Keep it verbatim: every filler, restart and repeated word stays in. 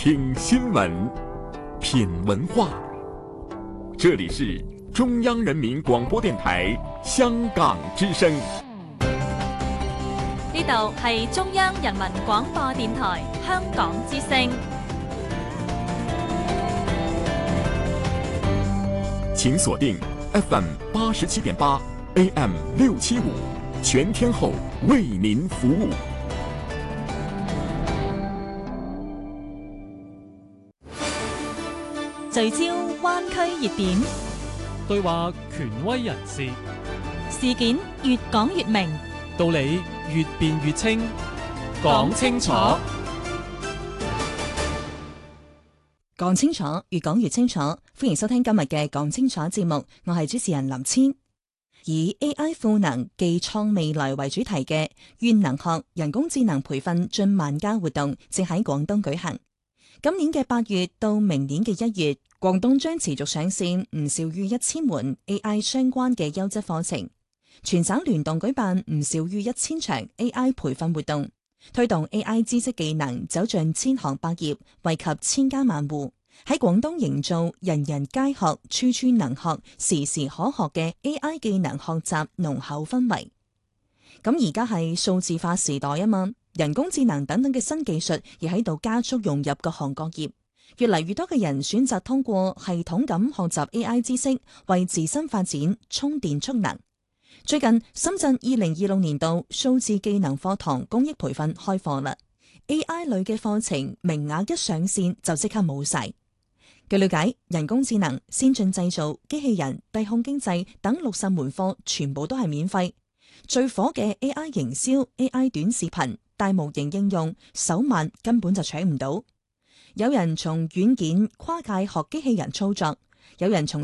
听新闻，品文化。这里是中央人民广播电台香港之声。 呢度係中央人民廣播電台香港之聲。 請鎖定 F M 八十七點八 A M 六七五，全天候為您服務。 聚焦灣區熱點， 對話權威人士， 事件越講越明， 道理越辯越清，講清楚， 講清楚，越講越清楚。歡迎收聽今日嘅講清楚節目，我係主持人林千。以 A I 賦能技創未來為主題嘅願能學人工智能培訓進萬家活動正喺廣東舉行。今年嘅八月到明年嘅一月，廣東將持續上線唔少於一千門 A I 相關嘅優質課程，全省聯動舉辦唔少於一千場 A I 培訓活動，推動 A I 知識技能走進千行百業，惠及千家萬戶，喺廣東營造人人皆學、處處能學、時時可學嘅 A I 技能學習濃厚氛圍。咁而家係數字化時代啊嘛，人工智能等等嘅新技術亦喺度加速融入各行各業，越嚟越多嘅人選擇通過系統咁學習 A I 知識，為自身發展充電蓄能。最近深圳二零二六年度數字技能課堂公益培訓開課啦， A I 類嘅課程名額一上線就即刻冇晒。據了解，人工智能、先進製造、機器人、低空經濟等六十門課全部都係免費。最火嘅 A I 營銷、A I 短視頻、大模型應用，手慢根本就搶唔到。有人從軟件跨界學機器人操作，有人從